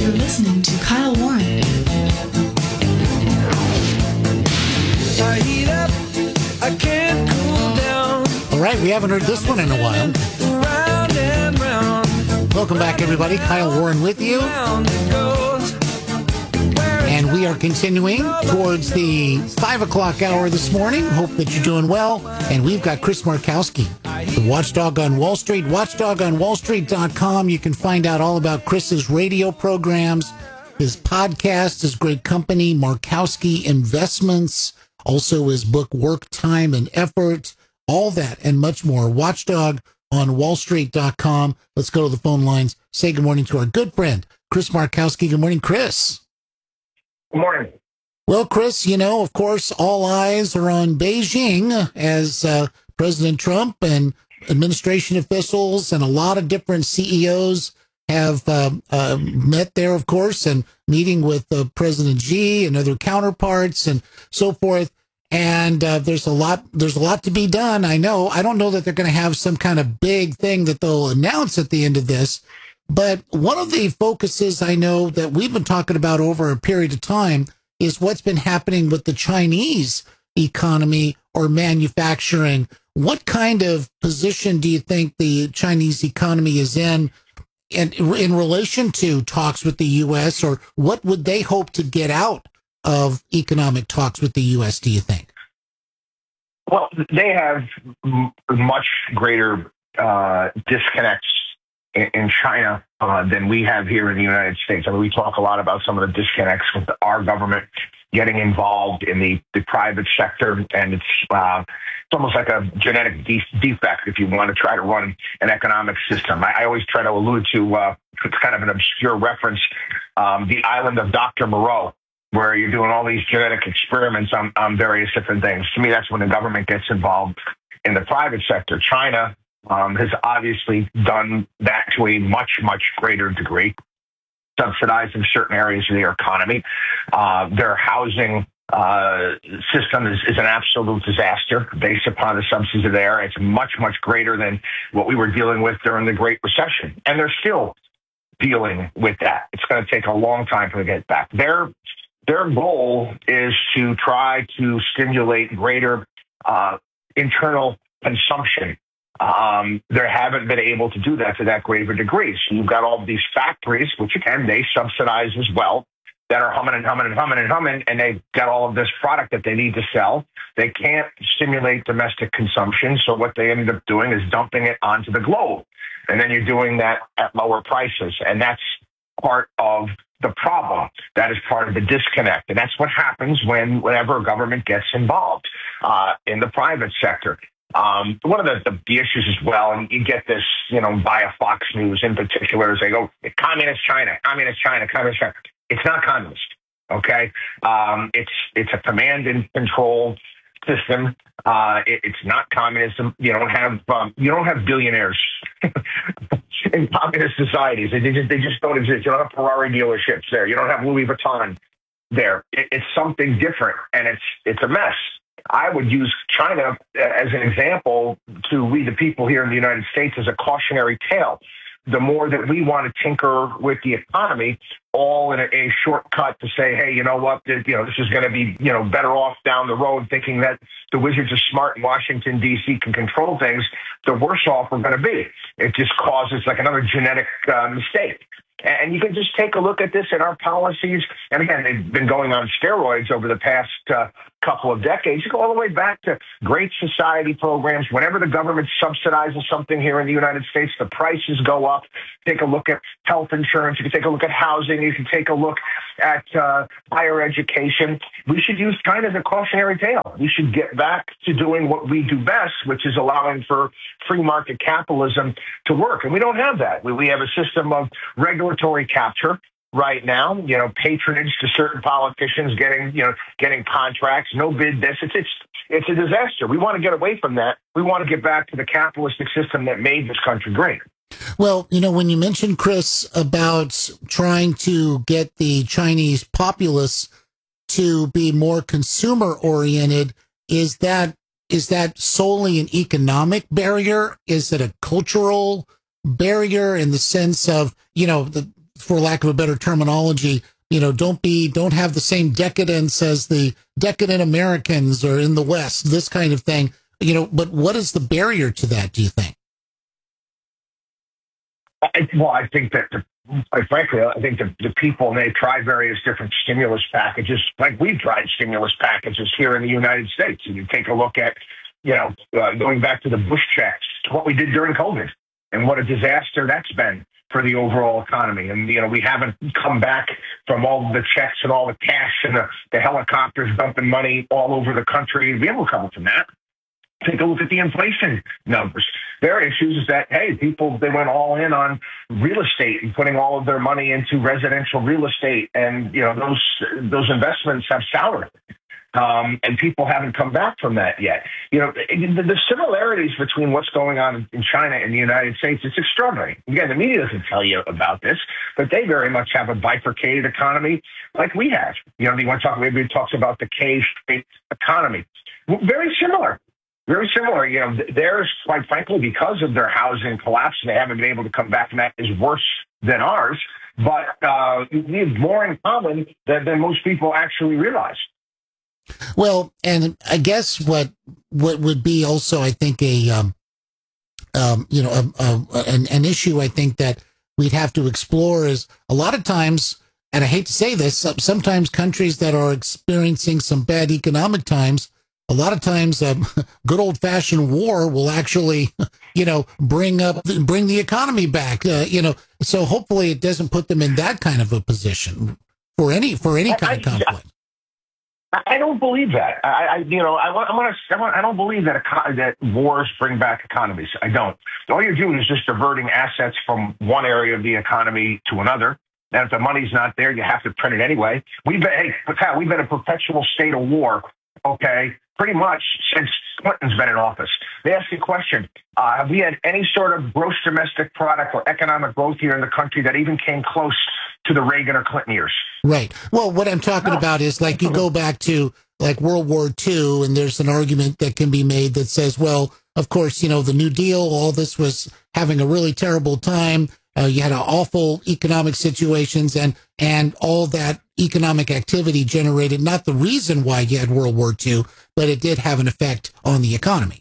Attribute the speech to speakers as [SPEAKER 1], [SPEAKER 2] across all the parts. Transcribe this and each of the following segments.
[SPEAKER 1] You're listening to Kyle Warren.
[SPEAKER 2] I heat up, I can't cool down.
[SPEAKER 3] All right, we haven't heard this one in a while.
[SPEAKER 2] Round and round.
[SPEAKER 3] Welcome back, everybody. Kyle Warren with you.
[SPEAKER 2] Round it goes.
[SPEAKER 3] And we are continuing towards the 5 o'clock hour this morning. Hope that you're doing well. And we've got Chris Markowski, the Watchdog on Wall Street, watchdogonwallstreet.com. You can find out all about Chris's radio programs, his podcast, his great company, Markowski Investments, also his book, Work, Time, and Effort, all that and much more. Watchdogonwallstreet.com. Let's go to the phone lines. Say good morning to our good friend, Chris Markowski. Good morning, Chris.
[SPEAKER 4] Good morning.
[SPEAKER 3] Well, Chris, you know, of course, all eyes are on Beijing as President Trump and administration officials and a lot of different CEOs have met there, of course, and meeting with President Xi and other counterparts and so forth. And there's a lot to be done. I know. I don't know that they're going to have some kind of big thing that they'll announce at the end of this. But one of the focuses I know that we've been talking about over a period of time is what's been happening with the Chinese economy or manufacturing. What kind of position do you think the Chinese economy is in relation to talks with the U.S., or what would they hope to get out of economic talks with the U.S., do you think?
[SPEAKER 4] Well, they have much greater disconnects in China than we have here in the United States. I mean, we talk a lot about some of the disconnects with our government getting involved in the private sector, and it's almost like a genetic defect if you want to try to run an economic system. I always try to allude to, it's kind of an obscure reference, the island of Dr. Moreau, where you're doing all these genetic experiments on various different things. To me, that's when the government gets involved in the private sector. China has obviously done that to a much, much greater degree, subsidizing certain areas of their economy. Their housing system is an absolute disaster based upon the subsidies there. It's much, much greater than what we were dealing with during the Great Recession. And they're still dealing with that. It's going to take a long time to get back. Their goal is to try to stimulate greater internal consumption. They haven't been able to do that to that great of a degree. So you've got all of these factories, which again, they subsidize as well, that are humming and humming and humming and humming, and they've got all of this product that they need to sell. They can't stimulate domestic consumption, so what they ended up doing is dumping it onto the globe. And then you're doing that at lower prices, and that's part of the problem. That is part of the disconnect, and that's what happens whenever a government gets involved in the private sector. One of the issues as well, and you get this, via Fox News in particular, is they go, communist China, communist China, communist China. It's not communist, okay? It's a command and control system. It's not communism. You don't have billionaires in communist societies. They just don't exist. You don't have Ferrari dealerships there. You don't have Louis Vuitton there. It's something different, and it's a mess. I would use China as an example to we, the people here in the United States, as a cautionary tale. The more that we want to tinker with the economy, all in a shortcut to say, hey, you know what, this is going to be, better off down the road, thinking that the wizards are smart in Washington, D.C. can control things, the worse off we're going to be. It just causes like another genetic mistake. And you can just take a look at this in our policies. And again, they've been going on steroids over the past couple of decades. You go all the way back to Great Society programs. Whenever the government subsidizes something here in the United States, the prices go up. Take a look at health insurance. You can take a look at housing. You can take a look at higher education. We should use China as a cautionary tale. We should get back to doing what we do best, which is allowing for free market capitalism to work. And we don't have that. We have a system of regulatory capture right now, patronage to certain politicians getting contracts, no bid this. It's a disaster. We want to get away from that. We want to get back to the capitalistic system that made this country great.
[SPEAKER 3] Well, when you mentioned, Chris, about trying to get the Chinese populace to be more consumer oriented, is that solely an economic barrier? Is it a cultural barrier in the sense of, for lack of a better terminology, don't have the same decadence as the decadent Americans or in the West, this kind of thing. But what is the barrier to that, do you think?
[SPEAKER 4] I think that, quite frankly, I think the people, and they try various different stimulus packages, like we've tried stimulus packages here in the United States. And you take a look at, going back to the Bush checks, what we did during COVID, and what a disaster that's been for the overall economy. And, we haven't come back from all the checks and all the cash and the helicopters dumping money all over the country. We haven't recovered from that. Take a look at the inflation numbers. Their issues is that, hey, people, they went all in on real estate and putting all of their money into residential real estate. And, those investments have soured. And people haven't come back from that yet. The similarities between what's going on in China and the United States, it's extraordinary. Again, the media doesn't tell you about this, but they very much have a bifurcated economy like we have. You want to talk, maybe talks about the K-shaped economy. Very similar. Very similar. Theirs, quite frankly, because of their housing collapse, and they haven't been able to come back from that, is worse than ours. But we have more in common than most people actually realize.
[SPEAKER 3] Well, and I guess what would be also, I think, an issue I think that we'd have to explore is a lot of times, and I hate to say this, sometimes countries that are experiencing some bad economic times, a lot of times, good old fashioned war will actually, bring the economy back. So hopefully it doesn't put them in that kind of a position for any kind of conflict.
[SPEAKER 4] I don't believe that. I don't believe that wars bring back economies. I don't. All you're doing is just diverting assets from one area of the economy to another. And if the money's not there, you have to print it anyway. We've been in a perpetual state of war. Okay, pretty much since Clinton's been in office. They ask the question, have we had any sort of gross domestic product or economic growth here in the country that even came close to the Reagan or Clinton years?
[SPEAKER 3] Right. Well, what I'm talking about is like you go back to like World War II, and there's an argument that can be made that says, well, of course, the New Deal, all this was having a really terrible time. You had awful economic situations and all that economic activity generated not the reason why you had World War II, but it did have an effect on the economy.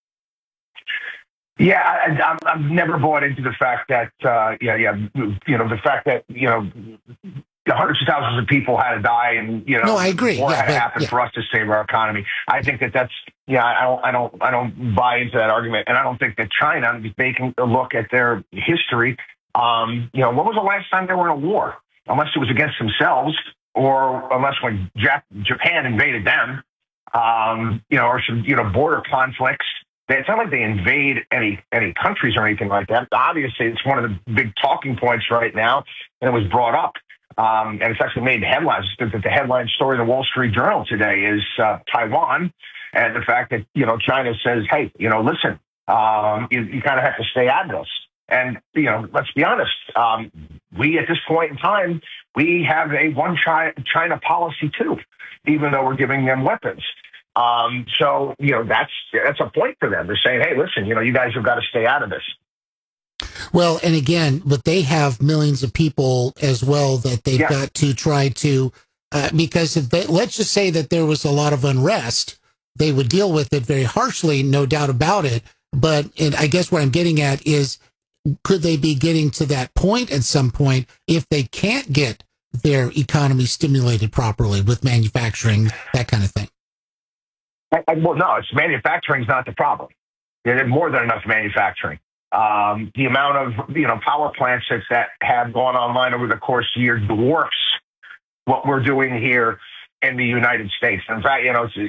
[SPEAKER 4] Yeah, I've never bought into the fact that, the fact that, hundreds of thousands of people had to die and,
[SPEAKER 3] no, I agree.
[SPEAKER 4] War had to happen for us to save our economy. I think that's I don't buy into that argument. And I don't think that China, taking a look at their history, when was the last time they were in a war? Unless it was against themselves, or unless when Japan invaded them, or some border conflicts. It's not like they invade any countries or anything like that. Obviously, it's one of the big talking points right now, and it was brought up, and it's actually made headlines. The headline story of the Wall Street Journal today is Taiwan, and the fact that China says, "Hey, listen, you kind of have to stay out of this." And, let's be honest, we at this point in time, we have a one China policy too, even though we're giving them weapons. So, that's a point for them. They're saying, hey, listen, you guys have got to stay out of this.
[SPEAKER 3] Well, and again, but they have millions of people as well that they've got to try to, because let's just say that there was a lot of unrest, they would deal with it very harshly, no doubt about it. But I guess what I'm getting at is, could they be getting to that point at some point if they can't get their economy stimulated properly with manufacturing, that kind of thing?
[SPEAKER 4] Well, no, manufacturing is not the problem. There's more than enough manufacturing. The amount of power plants that have gone online over the course of the year dwarfs what we're doing here in the United States. In fact,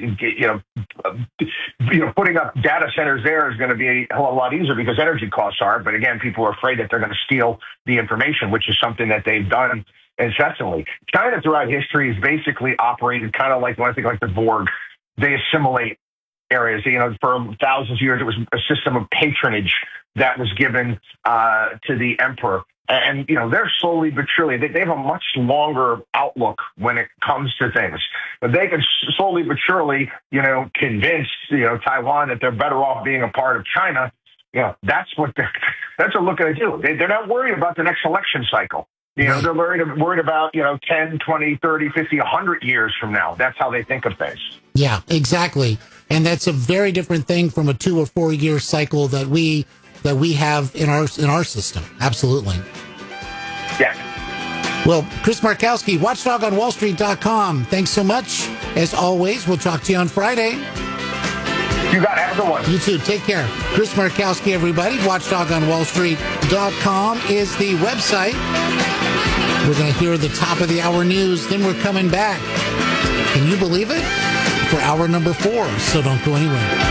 [SPEAKER 4] putting up data centers there is going to be a whole lot easier because energy costs are. But again, people are afraid that they're going to steal the information, which is something that they've done incessantly. China throughout history has basically operated kind of like, when I think like the Borg. They assimilate areas. For thousands of years, it was a system of patronage that was given to the emperor. And they're slowly but surely, they have a much longer outlook when it comes to things. But they can slowly but surely, convince, Taiwan that they're better off being a part of China. That's what they're looking to do. They're not worried about the next election cycle. They're worried about, 10, 20, 30, 50, 100 years from now. That's how they think of things.
[SPEAKER 3] Yeah, exactly. And that's a very different thing from a 2 or 4 year cycle that we have in our system. Absolutely.
[SPEAKER 4] Yeah.
[SPEAKER 3] Well, Chris Markowski, WatchDogOnWallStreet.com. Thanks so much. As always, we'll talk to you on Friday.
[SPEAKER 4] You got it. Have a good one.
[SPEAKER 3] You too. Take care. Chris Markowski, everybody. WatchDogOnWallStreet.com is the website. We're going to hear the top of the hour news. Then we're coming back. Can you believe it? For hour number 4. So don't go anywhere.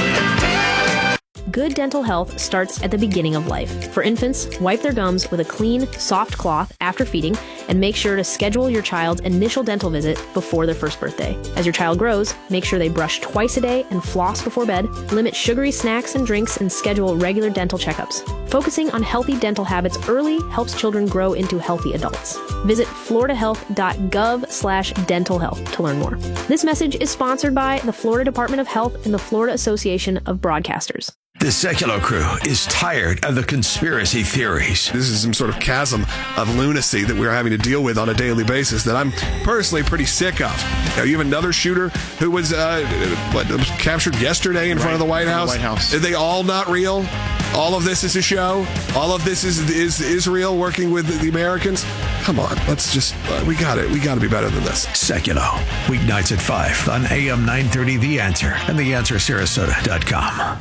[SPEAKER 5] Good dental health starts at the beginning of life. For infants, wipe their gums with a clean, soft cloth after feeding, and make sure to schedule your child's initial dental visit before their first birthday. As your child grows, make sure they brush twice a day and floss before bed, limit sugary snacks and drinks, and schedule regular dental checkups. Focusing on healthy dental habits early helps children grow into healthy adults. Visit floridahealth.gov/dental health to learn more. This message is sponsored by the Florida Department of Health and the Florida Association of Broadcasters.
[SPEAKER 6] The Secular Crew is tired of the conspiracy theories.
[SPEAKER 7] This is some sort of chasm of lunacy that we're having to deal with on a daily basis that I'm personally pretty sick of. Now, you have another shooter who was captured yesterday in front of the White House. Are they all not real? All of this is a show? All of this is Israel working with the Americans? Come on, let's just, we got it. We got to be better than this.
[SPEAKER 6] Secular, weeknights at 5 on AM 930 The Answer and TheAnswerSarasota.com.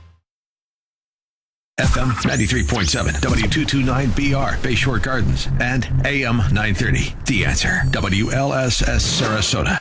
[SPEAKER 6] FM 93.7, W229BR, Bayshore Gardens, and AM 930, The Answer, WLSS Sarasota.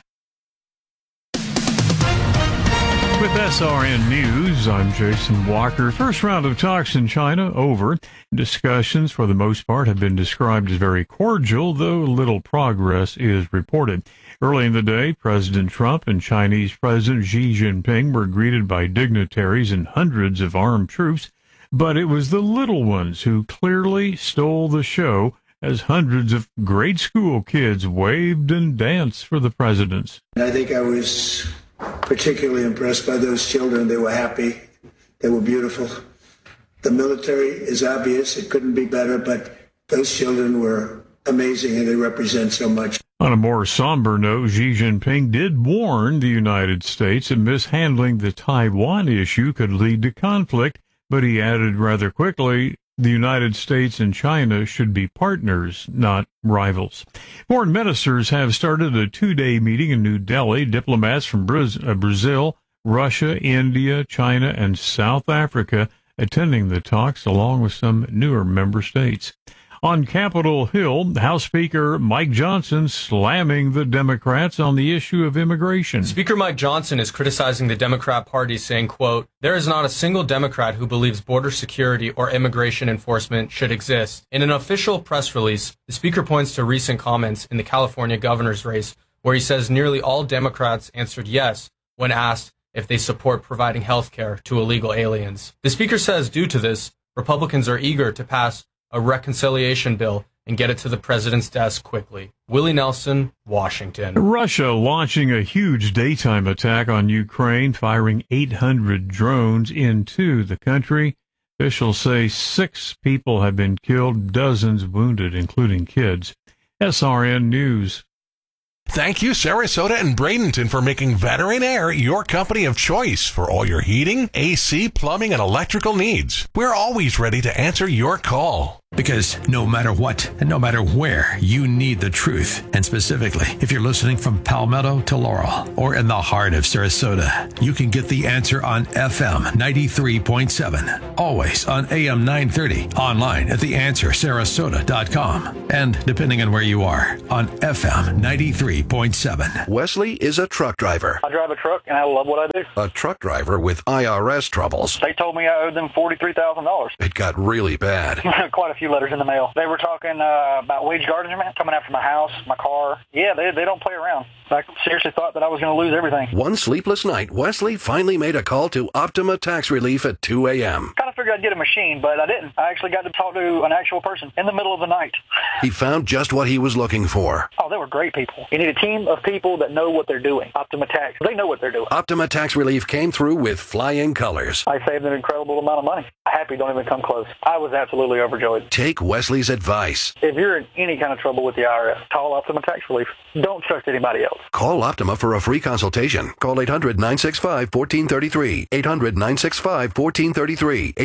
[SPEAKER 8] With SRN News, I'm Jason Walker. First round of talks in China over. Discussions, for the most part, have been described as very cordial, though little progress is reported. Early in the day, President Trump and Chinese President Xi Jinping were greeted by dignitaries and hundreds of armed troops. But it was the little ones who clearly stole the show as hundreds of grade school kids waved and danced for the presidents.
[SPEAKER 9] I think I was particularly impressed by those children. They were happy. They were beautiful. The military is obvious. It couldn't be better, but those children were amazing and they represent so much.
[SPEAKER 8] On a more somber note, Xi Jinping did warn the United States that mishandling the Taiwan issue could lead to conflict. But he added rather quickly, the United States and China should be partners, not rivals. Foreign ministers have started a 2-day meeting in New Delhi. Diplomats from Brazil, Russia, India, China, and South Africa attending the talks, along with some newer member states. On Capitol Hill, House Speaker Mike Johnson slamming the Democrats on the issue of immigration.
[SPEAKER 10] Speaker Mike Johnson is criticizing the Democrat Party, saying, quote, "There is not a single Democrat who believes border security or immigration enforcement should exist." In an official press release, the speaker points to recent comments in the California governor's race, where he says nearly all Democrats answered yes when asked if they support providing health care to illegal aliens. The speaker says due to this, Republicans are eager to pass a reconciliation bill and get it to the president's desk quickly. Willie Nelson, Washington.
[SPEAKER 8] Russia launching a huge daytime attack on Ukraine, firing 800 drones into the country. Officials say 6 people have been killed, dozens wounded, including kids. SRN News.
[SPEAKER 11] Thank you, Sarasota and Bradenton, for making Veteran Air your company of choice for all your heating, AC, plumbing, and electrical needs. We're always ready to answer your call.
[SPEAKER 6] Because no matter what and no matter where, you need the truth. And specifically, if you're listening from Palmetto to Laurel or in the heart of Sarasota, you can get the answer on FM 93.7, always on AM 930, online at TheAnswerSarasota.com, and depending on where you are, on FM 93.7.
[SPEAKER 12] Wesley is a truck driver.
[SPEAKER 13] I drive a truck and I love what I do.
[SPEAKER 12] A truck driver with IRS troubles.
[SPEAKER 13] They told me I owed them $43,000.
[SPEAKER 12] It got really bad.
[SPEAKER 13] Quite a few letters in the mail. They were talking about wage garnishment, coming after my house, my car. Yeah, they don't play around. I seriously thought that I was going to lose everything.
[SPEAKER 12] One sleepless night, Wesley finally made a call to Optima Tax Relief at 2 a.m.
[SPEAKER 13] Kind of figured figured I'd get a machine, but I didn't. I actually got to talk to an actual person in the middle of the night.
[SPEAKER 12] He found just what he was looking for.
[SPEAKER 13] Oh, they were great people. You need a team of people that know what they're doing. Optima Tax, they know what they're doing.
[SPEAKER 12] Optima Tax Relief came through with flying colors.
[SPEAKER 13] I saved an incredible amount of money. Happy don't even come close. I was absolutely overjoyed.
[SPEAKER 12] Take Wesley's advice.
[SPEAKER 13] If you're in any kind of trouble with the IRS, call Optima Tax Relief. Don't trust anybody else.
[SPEAKER 12] Call Optima for a free consultation. Call 800-965-1433. 800-965-1433.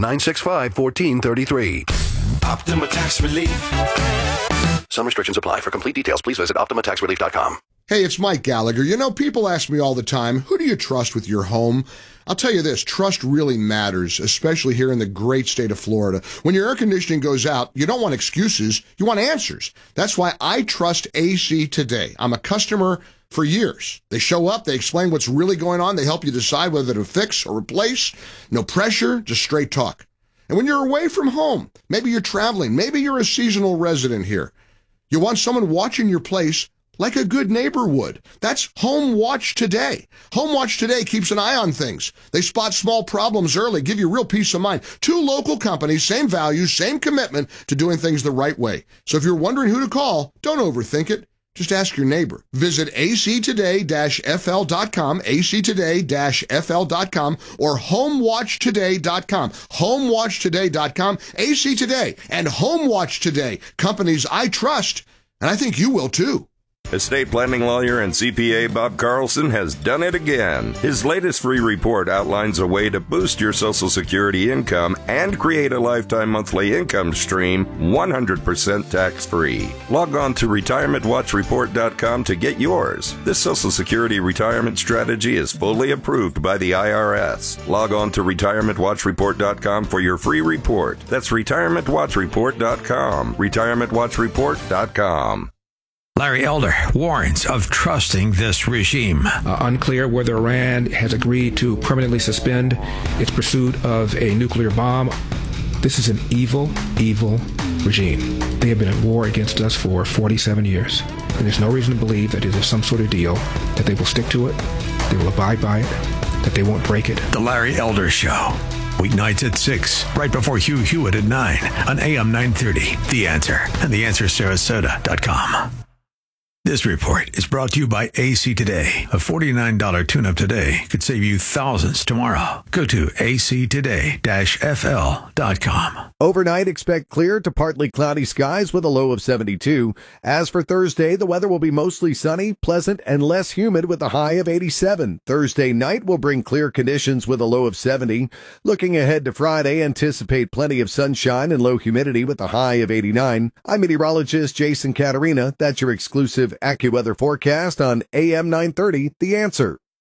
[SPEAKER 12] 800-965-1433.
[SPEAKER 2] Optima Tax Relief.
[SPEAKER 12] Some restrictions apply. For complete details, please visit OptimaTaxRelief.com.
[SPEAKER 14] Hey, it's Mike Gallagher. You know, people ask me all the time, who do you trust with your home? I'll tell you this, trust really matters, especially here in the great state of Florida. When your air conditioning goes out, you don't want excuses, you want answers. That's why I trust AC Today. I'm a customer for years. They show up, they explain what's really going on, they help you decide whether to fix or replace. No pressure, just straight talk. And when you're away from home, maybe you're traveling, maybe you're a seasonal resident here, you want someone watching your place like a good neighbor would. That's Home Watch Today. Home Watch Today keeps an eye on things. They spot small problems early, give you real peace of mind. 2 local companies, same values, same commitment to doing things the right way. So if you're wondering who to call, don't overthink it. Just ask your neighbor. Visit actoday-fl.com, actoday-fl.com, or homewatchtoday.com. Homewatchtoday.com, AC Today, and Home Watch Today. Companies I trust, and I think you will too.
[SPEAKER 15] Estate planning lawyer and CPA Bob Carlson has done it again. His latest free report outlines a way to boost your Social Security income and create a lifetime monthly income stream 100% tax-free. Log on to retirementwatchreport.com to get yours. This Social Security retirement strategy is fully approved by the IRS. Log on to retirementwatchreport.com for your free report. That's retirementwatchreport.com. retirementwatchreport.com.
[SPEAKER 6] Larry Elder warns of trusting this regime.
[SPEAKER 16] Unclear whether Iran has agreed to permanently suspend its pursuit of a nuclear bomb. This is an evil, evil regime. They have been at war against us for 47 years. And there's no reason to believe that it is some sort of deal, that they will stick to it, they will abide by it, that they won't break it.
[SPEAKER 6] The Larry Elder Show. Weeknights at 6, right before Hugh Hewitt at 9 on AM 930. The Answer and theanswersarasota.com. This report is brought to you by AC Today. A $49 tune-up today could save you thousands tomorrow. Go to actoday-fl.com.
[SPEAKER 17] Overnight, expect clear to partly cloudy skies with a low of 72. As for Thursday, the weather will be mostly sunny, pleasant, and less humid with a high of 87. Thursday night will bring clear conditions with a low of 70. Looking ahead to Friday, anticipate plenty of sunshine and low humidity with a high of 89. I'm meteorologist Jason Caterina. That's your exclusive AccuWeather forecast on AM 930, The Answer.